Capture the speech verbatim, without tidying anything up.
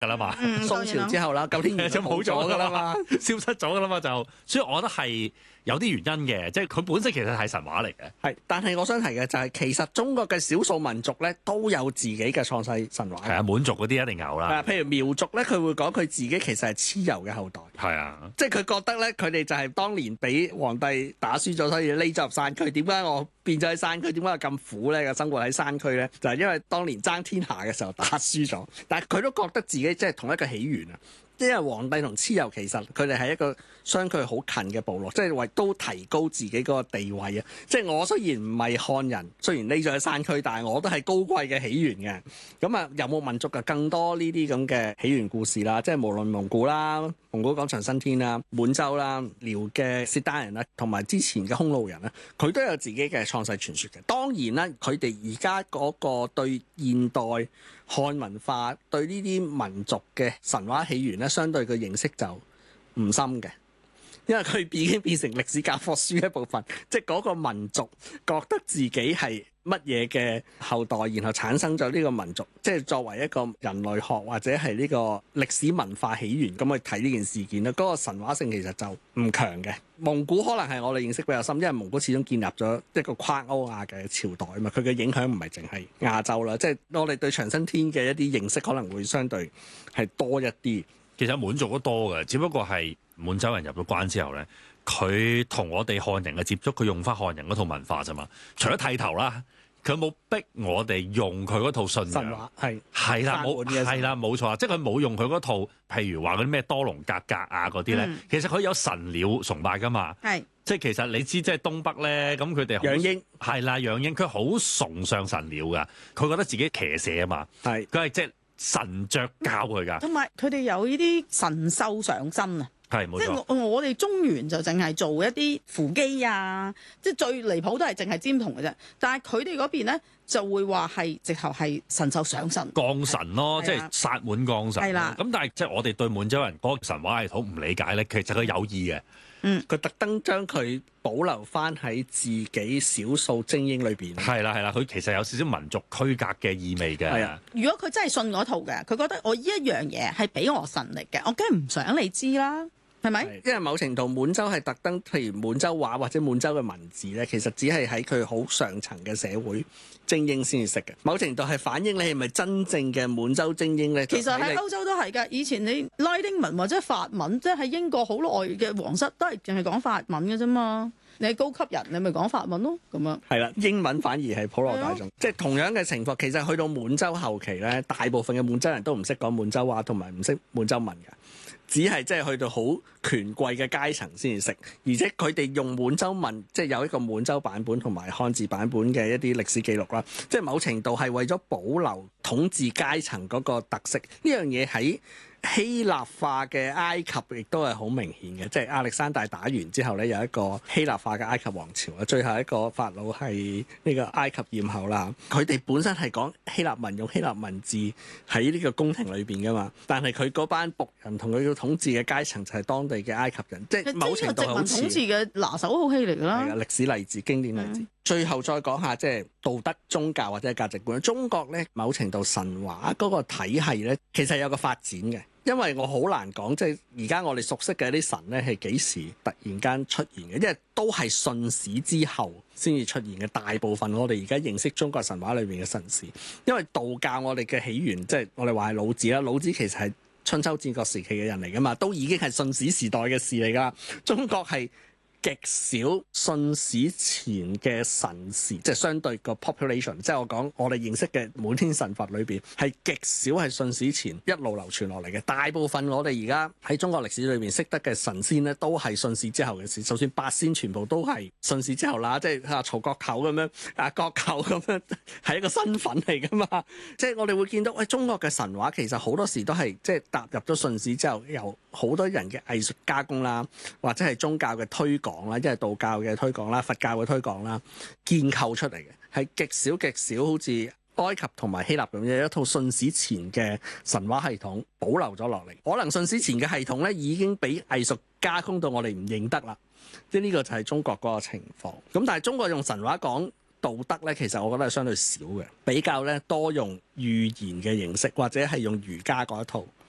㗎啦嘛。 嗯， 宋朝之後啦，九天玄女就冇咗㗎啦嘛， 嘛，消失咗㗎啦嘛就，所以我覺得係有啲原因嘅，即係佢本身其實係神話嚟嘅。 係，但係我想提嘅就係、是、其實中國嘅少數民族咧都有自己嘅創世神話。 係啊，滿族嗰啲一定有啦。 啊，譬如苗族咧，佢會講佢自己其實係蚩尤嘅後代。 係啊， 即係佢覺得咧，佢哋就係當年俾皇帝打輸咗，所以匿咗入山區。點解我變咗喺山區？點解我咁苦咧？嘅生活喺山區咧，就係、是、因為當年爭天下嘅時候打輸咗。但係佢都覺得自己即係同一個起源啊。因為皇帝同蚩尤其實佢哋係一個相距好近嘅部落，即係為都提高自己嗰個地位啊！即係我雖然唔係漢人，雖然匿咗喺山區，但係我都係高貴嘅起源嘅。咁啊，游牧民族嘅更多呢啲咁嘅起源故事啦，即係無論蒙古啦、蒙古講長生天啦、滿洲啦、遼嘅契丹人啦，同埋之前嘅匈奴人啦，佢都有自己嘅創世傳說嘅。當然啦，佢哋而家嗰個對現代漢文化對呢啲民族嘅神話起源咧，相對嘅認識就唔深嘅，因為佢已經變成歷史教科書一部分，即係嗰個民族覺得自己係乜嘢嘅後代，然後產生咗呢個民族，即係作為一個人類學或者係呢個歷史文化起源咁去睇呢件事件咧，嗰個神話性其實就唔強嘅。蒙古可能係我哋認識比較深，因為蒙古始終建立咗一個跨歐亞嘅朝代啊嘛，佢嘅影響唔係淨係亞洲啦，即係我哋對長生天嘅一啲認識可能會相對係多一啲。 其實滿族都多嘅，只不過係滿洲人入咗關之後咧，佢同我哋漢人嘅接觸，佢用翻漢人嗰套文化啫嘛。除咗剃頭啦，佢冇逼我哋用佢嗰套信仰。 神話係係啦，冇係啦，冇錯，即係佢冇用佢嗰套，譬如話嗰啲咩多隆格格啊嗰啲咧， 嗯、 其實佢有神鳥崇拜噶嘛。 係， 即係其實你知，即係東北咧，咁佢哋養鷹係啦，養鷹佢好崇尚神鳥噶，佢覺得自己騎射啊嘛， 係佢係即係神雀教佢噶， 同埋佢哋有呢啲神獸上身啊！ 係冇錯。 即係我我哋中原就淨係做一啲扶乩啊，即係最離譜都係淨係尖童嘅啫。但係佢哋嗰邊咧就會話係直頭係神獸上身降神咯，即係薩滿降神。 係啦。 咁但係即係我哋對滿洲人嗰個神話系統唔理解咧，其實佢有意嘅。 嗯， 佢特登將佢保留翻喺自己少數精英裏邊。 係啦係啦，佢其實有少少民族區隔嘅意味嘅。 係啊， 如果佢真係信嗰套嘅，佢覺得我呢一樣嘢係俾我神力嘅，我梗係唔想你知啦。係咪？ 因為某程度滿洲係特登，譬如滿洲話或者滿洲嘅文字咧，其實只係喺佢好上層嘅社會精英先至識嘅。某程度係反映你係咪真正嘅滿洲精英咧？ 其實喺歐洲都係㗎。以前你拉丁文或者法文，即係喺英國好耐嘅皇室都係淨係講法文嘅啫嘛。你係高級人，你咪講法文咯，咁樣。 係啦，英文反而係普羅大眾。即係同樣嘅情況，其實去到滿洲後期咧，大部分嘅滿洲人都唔識講滿洲話，同埋唔識滿洲文㗎。只係即係去到好權貴嘅階層先至識，而且佢哋用滿洲文，即係有一個滿洲版本同埋漢字版本嘅一啲歷史記錄啦。即係某程度係為咗保留統治階層嗰個特色，呢樣嘢喺希臘化嘅埃及亦都係好明顯嘅，即係亞歷山大打完之後咧，有一個希臘化嘅埃及王朝啊，最後一個法老係呢個埃及艷后啦。佢哋本身係講希臘文，用希臘文字喺呢個宮廷裏邊噶嘛，但係佢嗰班僕人同佢要統治嘅階層就係當地嘅埃及人，即係某程度好似殖民統治嘅拿手好戲嚟㗎啦。 係啊，歷史例子、經典例子。嗯、最後再講下即係道德、宗教或者價值觀。中國咧，某程度神話嗰個體系咧，其實有個發展嘅。因為我好難講，即係而家我哋熟悉嘅一啲神咧，係幾時突然間出現嘅？因為都係信史之後先至出現嘅。大部分我哋而家認識中國神話裏面嘅神士，因為道教我哋嘅起源，即係我哋話係老子啦。老子其實係春秋戰國時期嘅人嚟噶嘛，都已經係信史時代嘅事嚟噶。中國係極少信史前嘅神士，即係相對個 population，即係我講我哋認識嘅滿天神佛裏邊，係極少係信史前一路流傳落嚟嘅。大部分我哋而家喺中國歷史裏面識得嘅神仙咧，都係信史之後嘅事。就算八仙全部都係信史之後啦，即係啊曹國舅咁樣，啊國舅咁樣，係一個身份嚟噶嘛。即係我哋會見到，喂、哎，中國嘅神話其實好多時都係即係踏入咗信史之後，由好多人嘅藝術加工啦，或者係宗教嘅推廣。講啦，即係道教嘅推廣啦、佛教嘅推廣啦，建構出嚟嘅係極少極少，好似埃及同埋希臘咁樣有一套信史前嘅神話系統保留咗落嚟。可能信史前嘅系統咧已經俾藝術加工到我哋唔認得啦，即係呢個就係中國嗰個情況。咁但係中國用神話講道德咧，其實我覺得係相對少嘅，比較咧多用寓言嘅形式，或者係用儒家嗰一套